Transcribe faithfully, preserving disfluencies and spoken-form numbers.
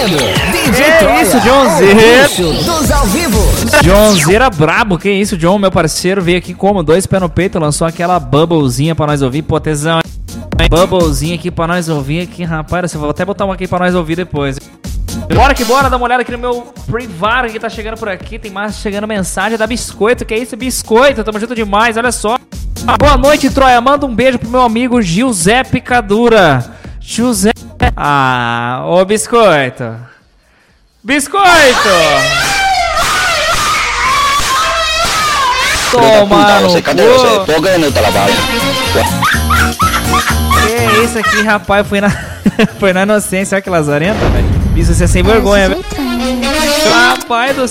ouvindo? D J Que Troia, isso, Johnzera? o dos ao vivo. Johnzera brabo, que isso, John, meu parceiro, veio aqui como dois pés no peito, lançou aquela bubblezinha pra nós ouvir, pô, tesão, hein? Bubblezinha aqui pra nós ouvir aqui, rapaz, eu vou até botar uma aqui pra nós ouvir depois. Bora que bora, dá uma olhada aqui no meu privado que tá chegando por aqui, tem mais chegando mensagem da Biscoito, que é isso, Biscoito, tamo junto demais, olha só. Boa noite, Troia, manda um beijo pro meu amigo Gilzé Picadura. José... Ah, ô Biscoito. Biscoito! Toma no você, cadê você? Tô ganhando o trabalho. Que isso aqui, rapaz, foi na... foi na inocência, olha que lazarenta, velho. Isso, você é sem vergonha, velho. Rapaz do